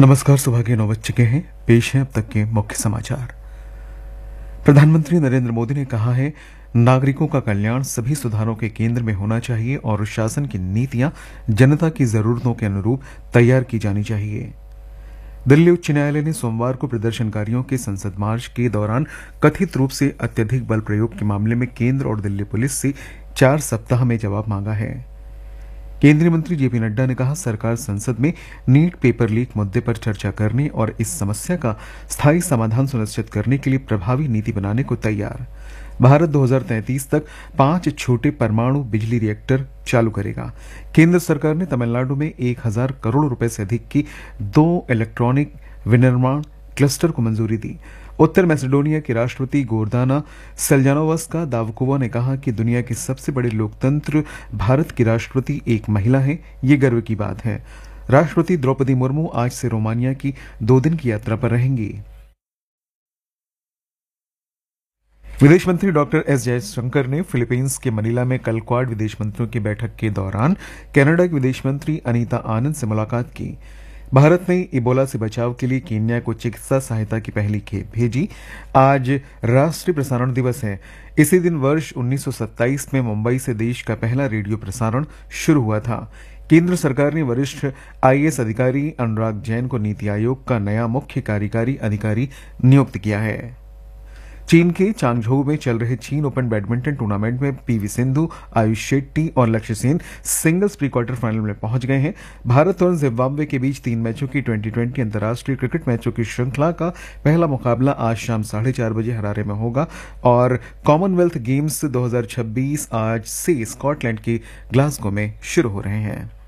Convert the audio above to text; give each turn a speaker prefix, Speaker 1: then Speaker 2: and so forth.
Speaker 1: नमस्कार। सुबह के 9 बज चुके हैं। पेश है अब तक के मुख्य समाचार। प्रधानमंत्री नरेंद्र मोदी ने कहा है, नागरिकों का कल्याण सभी सुधारों के केंद्र में होना चाहिए और शासन की नीतियां जनता की जरूरतों के अनुरूप तैयार की जानी चाहिए। दिल्ली उच्च न्यायालय ने सोमवार को प्रदर्शनकारियों के संसद मार्च के दौरान कथित रूप से अत्यधिक बल प्रयोग के मामले में केंद्र और दिल्ली पुलिस से 4 सप्ताह में जवाब मांगा है। केंद्रीय मंत्री जेपी नड्डा ने कहा, सरकार संसद में नीट पेपर लीक मुद्दे पर चर्चा करने और इस समस्या का स्थायी समाधान सुनिश्चित करने के लिए प्रभावी नीति बनाने को तैयार। भारत 2033 तक 5 छोटे परमाणु बिजली रिएक्टर चालू करेगा। केंद्र सरकार ने तमिलनाडु में 1000 करोड़ रुपए से अधिक की 2 इलेक्ट्रॉनिक विनिर्माण क्लस्टर को मंजूरी दी। उत्तर मैसेडोनिया के राष्ट्रपति गोर्दाना सेल्जानोवस्का दावकोवा ने कहा कि दुनिया के सबसे बड़े लोकतंत्र भारत की राष्ट्रपति एक महिला है। ये गर्व की बात है। राष्ट्रपति द्रौपदी मुर्मू आज से रोमानिया की 2 दिन की यात्रा पर रहेंगी। विदेश मंत्री डॉक्टर एस जयशंकर ने फिलीपींस के मनीला में कल क्वाड विदेश मंत्रियों की बैठक के दौरान कनाडा की विदेश मंत्री अनीता आनंद से मुलाकात की। भारत ने इबोला से बचाव के लिए केन्या को चिकित्सा सहायता की पहली खेप भेजी। आज राष्ट्रीय प्रसारण दिवस है। इसी दिन वर्ष 1927 में मुंबई से देश का पहला रेडियो प्रसारण शुरू हुआ था। केंद्र सरकार ने वरिष्ठ आईएएस अधिकारी अनुराग जैन को नीति आयोग का नया मुख्य कार्यकारी अधिकारी नियुक्त किया है। चीन के चांगझोउ में चल रहे चीन ओपन बैडमिंटन टूर्नामेंट में पीवी सिंधु, आयुष शेट्टी और लक्ष्य Sen singles pre quarter final में पहुंच गए हैं। भारत और जिम्बाब्वे के बीच 3 मैचों की 2020 अंतर्राष्ट्रीय क्रिकेट मैचों की श्रृंखला का पहला मुकाबला आज शाम 4:30 बजे हरारे में होगा और कॉमनवेल्थ गेम्स 2026 आज से स्कॉटलैंड के ग्लासगो में शुरू हो रहे हैं।